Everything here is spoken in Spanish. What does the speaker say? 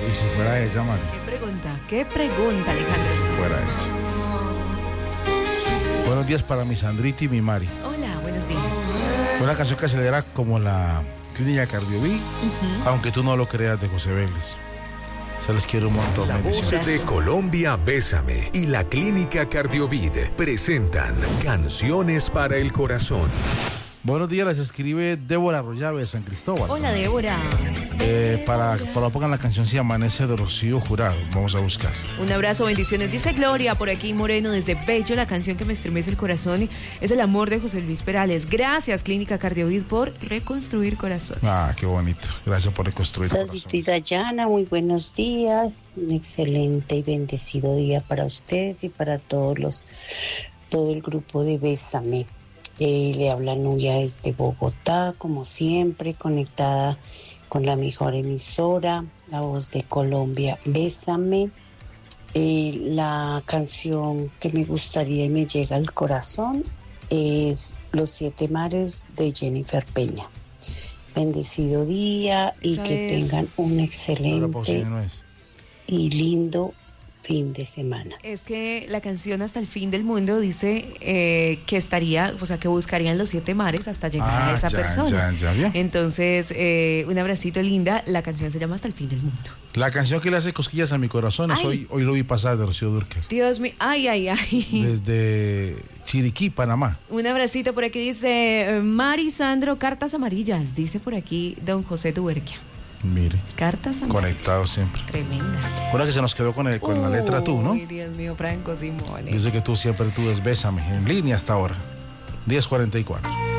Y si fuera ella, Mari. ¿Qué pregunta, Alejandro? Si fuera ella. Buenos días para mi Sandrita y mi Mari. Hola, buenos días. Una canción que acelera como la Clínica Cardiovid, aunque tú no lo creas, de José Vélez. Se les quiere un montón. La voz de Colombia, Bésame y la Clínica Cardiovid presentan Canciones para el Corazón. Buenos días, les escribe Débora Arroyave de San Cristóbal. Hola, Débora. Para pongan la canción Si Amanece de Rocío Jurado. Vamos a buscar. Un abrazo, bendiciones. Dice Gloria por aquí Moreno desde Bello. La canción que me estremece el corazón es El amor de José Luis Perales. Gracias, Clínica Cardiovid, por reconstruir corazones. Ah, qué bonito. Gracias por reconstruir corazones. Soy Dayana, muy buenos días. Un excelente y bendecido día para ustedes y para todo el grupo de Bésame. Le habla Nuya desde Bogotá, como siempre, conectada con la mejor emisora, La Voz de Colombia, Bésame. La canción que me gustaría y me llega al corazón es Los Siete Mares de Jennifer Peña. Bendecido día y que tengan un excelente y lindo fin de semana. Es que la canción Hasta el fin del mundo dice que estaría, o sea, que buscarían los 7 mares hasta llegar a esa persona. Ya, bien. Entonces, un abracito, linda. La canción se llama Hasta el fin del mundo. La canción que le hace cosquillas a mi corazón es Hoy lo vi pasar, de Rocío Dúrcal. Dios mío, ay. Desde Chiriquí, Panamá. Un abracito por aquí, dice Mari Sandro, cartas amarillas, dice por aquí don José Tuberquia. Mire. Cartas amarillas. Conectado siempre. Tremenda. Una que se nos quedó con la letra tú, ¿no? Ay, Dios mío, Franco Simone. Dice que tú siempre tú es Bésame, en línea hasta ahora. 10:44.